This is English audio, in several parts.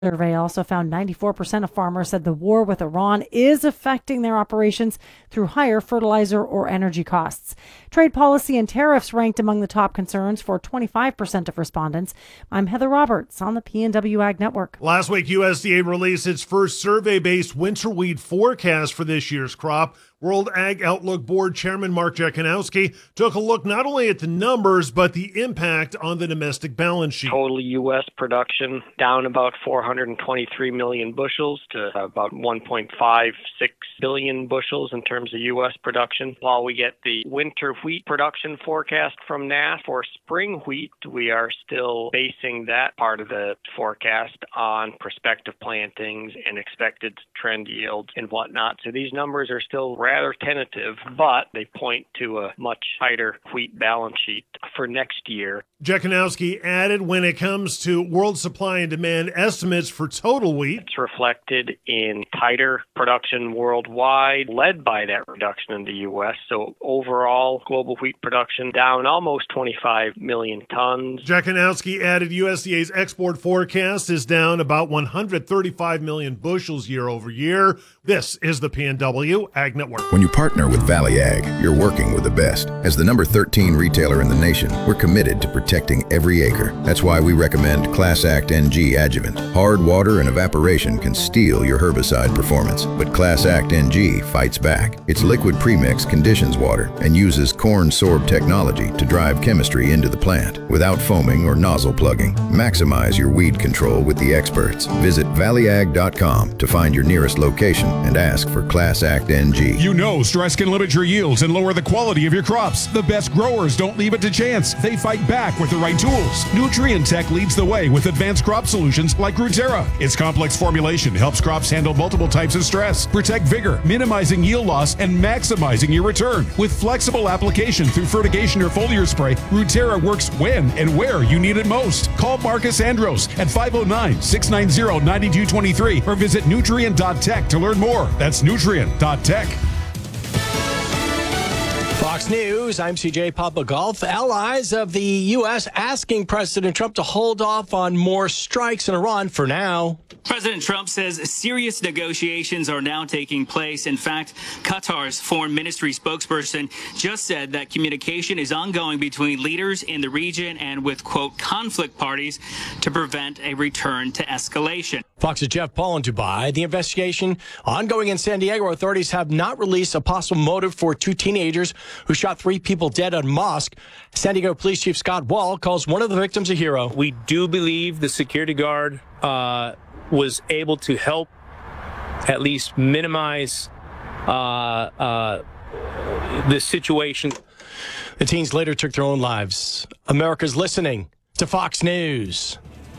Survey also found 94% of farmers said the war with Iran is affecting their operations through higher fertilizer or energy costs. Trade policy and tariffs ranked among the top concerns for 25% of respondents. I'm Heather Roberts on the PNW Ag Network. Last week, USDA released its first survey-based winter wheat forecast for this year's crop. World Ag Outlook Board Chairman Mark Jekanowski took a look not only at the numbers, but the impact on the domestic balance sheet. Total U.S. production down about 423 million bushels to about 1.56 billion bushels in terms of U.S. production. While we get the winter wheat production forecast from NASS for spring wheat, we are still basing that part of the forecast on prospective plantings and expected trend yields and whatnot. So these numbers are still rather tentative, but they point to a much tighter wheat balance sheet for next year. Jekanowski added when it comes to world supply and demand estimates for total wheat, it's reflected in tighter production worldwide, led by that reduction in the U.S. So overall, global wheat production down almost 25 million tons. Jekanowski added USDA's export forecast is down about 135 million bushels year over year. This is the PNW Ag Network. When you partner with Valley Ag, you're working with the best. As the number 13 retailer in the nation, we're committed to protecting every acre. That's why we recommend Class Act NG adjuvant. Hard water and evaporation can steal your herbicide performance, but Class Act NG fights back. Its liquid premix conditions water and uses corn sorb technology to drive chemistry into the plant without foaming or nozzle plugging. Maximize your weed control with the experts. Visit valleyag.com to find your nearest location and ask for Class Act NG. You know stress can limit your yields and lower the quality of your crops. The best growers don't leave it to chance. They fight back with the right tools. Nutrient Tech leads the way with advanced crop solutions like Rutera. Its complex formulation helps crops handle multiple types of stress, protect vigor, minimizing yield loss, and maximizing your return. With flexible application through fertigation or foliar spray, Rutera works when and where you need it most. Call Marcus Andros at 509-690-9223 or visit nutrient.tech to learn more. That's nutrient.tech. Fox News, I'm CJ Papagolf. Allies of the U.S. asking President Trump to hold off on more strikes in Iran for now. President Trump says serious negotiations are now taking place. In fact, Qatar's foreign ministry spokesperson just said that communication is ongoing between leaders in the region and with, quote, conflict parties to prevent a return to escalation. Fox's Jeff Paul in Dubai. The investigation ongoing in San Diego. Authorities have not released a possible motive for two teenagers who shot 3 people dead at a mosque. San Diego Police Chief Scott Wall calls one of the victims a hero. We do believe the security guard was able to help at least minimize the situation. The teens later took their own lives. America's listening to Fox News.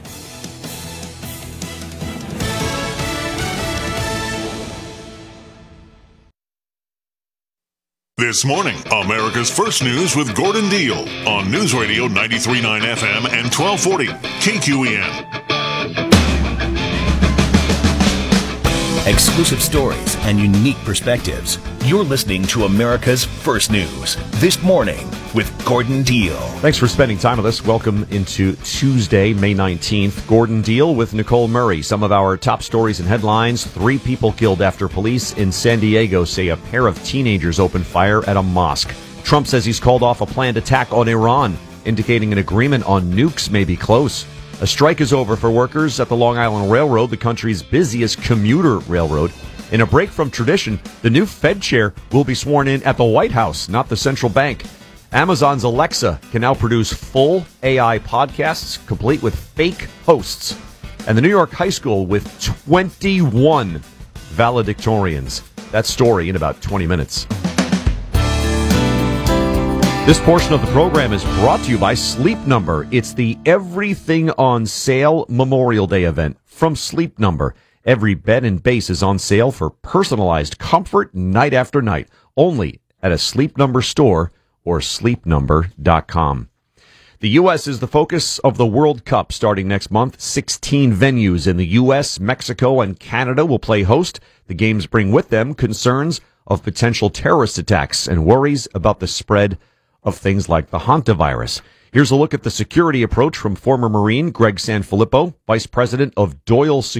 This morning, America's First News with Gordon Deal on News Radio 93.9 FM and 1240 KQEN. Exclusive stories and unique perspectives. You're listening to America's First News this morning with Gordon Deal. Thanks for spending time with us. Welcome into Tuesday, May 19th. Gordon Deal with Nicole Murray. Some of our top stories and headlines. 3 people killed after police in San Diego say a pair of teenagers opened fire at a mosque. Trump says he's called off a planned attack on Iran, indicating an agreement on nukes may be close. A strike is over for workers at the Long Island Railroad, the country's busiest commuter railroad. In a break from tradition, the new Fed chair will be sworn in at the White House, not the central bank. Amazon's Alexa can now produce full AI podcasts, complete with fake hosts. And the New York High School with 21 valedictorians. That story in about 20 minutes. This portion of the program is brought to you by Sleep Number. It's the Everything on Sale Memorial Day event from Sleep Number. Every bed and base is on sale for personalized comfort night after night, only at a Sleep Number store or sleepnumber.com. The U.S. is the focus of the World Cup starting next month. 16 venues in the U.S., Mexico, and Canada will play host. The games bring with them concerns of potential terrorist attacks and worries about the spread of things like the hantavirus. Here's a look at the security approach from former Marine Greg Sanfilippo, Vice President of Doyle